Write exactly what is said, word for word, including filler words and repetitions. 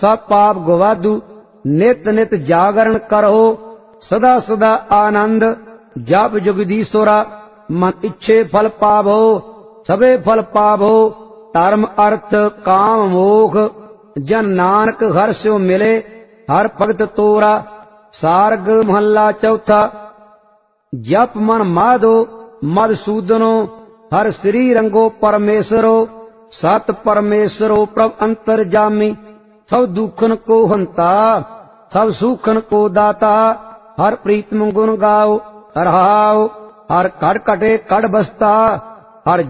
सब पाप गवादू। नित नित जागरण करो, सदा सदा आनंद। जप जुगदीश्वरा, मन इच्छे फल पावो। सबे फल पावो, धर्म अर्थ काम मोख। जन नानक हर स्यो मिले, हर भगत तोरा। सारग महला चौथा। जप मन माधो मधुसूदनो, हर श्री रंगो परमेश्वरो। सत परमेश्वरो प्रभ अंतर जामी, सब दुखन को हंता, सब सुखन को दाता। हर प्रीतम गुण गाओ, रहाओ, हर कट कटे कट बसता।